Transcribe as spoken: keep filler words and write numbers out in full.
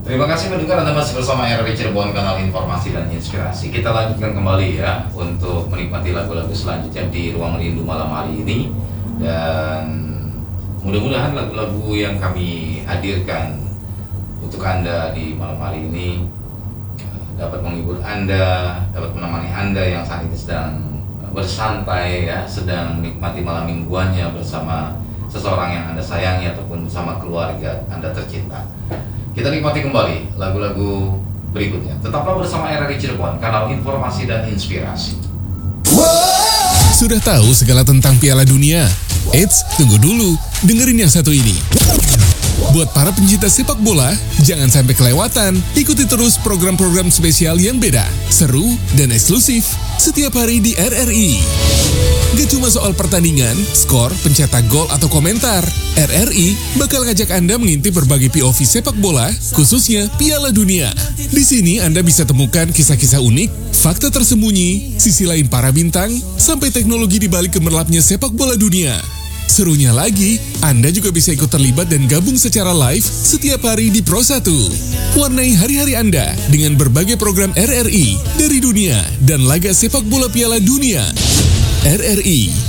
Terima kasih mendengar, Anda masih bersama R R I Cirebon, kanal informasi dan inspirasi. Kita lanjutkan kembali ya untuk menikmati lagu-lagu selanjutnya di Ruang Rindu malam hari ini. Dan mudah-mudahan lagu-lagu yang kami hadirkan untuk Anda di malam hari ini dapat menghibur Anda, dapat menemani Anda yang saat ini sedang bersantai ya, sedang menikmati malam mingguannya bersama seseorang yang Anda sayangi ataupun bersama keluarga Anda tercinta. Kita nikmati kembali lagu-lagu berikutnya. Tetaplah bersama R R I Cirebon, kanal informasi dan inspirasi. Sudah tahu segala tentang Piala Dunia? Eits, tunggu dulu, dengerin yang satu ini. Buat para pencinta sepak bola, jangan sampai kelewatan. Ikuti terus program-program spesial yang beda, seru, dan eksklusif setiap hari di R R I. Gak cuma soal pertandingan, skor, pencetak gol, atau komentar. R R I bakal ngajak Anda mengintip berbagai P O V sepak bola, khususnya Piala Dunia. Di sini Anda bisa temukan kisah-kisah unik, fakta tersembunyi, sisi lain para bintang, sampai teknologi di balik gemerlapnya sepak bola dunia. Serunya lagi, Anda juga bisa ikut terlibat dan gabung secara live setiap hari di Pro satu. Warnai hari-hari Anda dengan berbagai program R R I dari dunia dan laga sepak bola Piala Dunia. R R I,